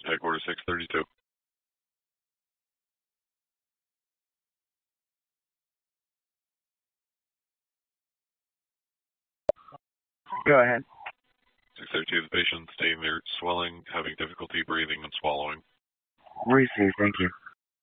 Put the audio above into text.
Headquarters 632. Go ahead. 632, the patient stating they're swelling, having difficulty breathing and swallowing. Receive, thank you.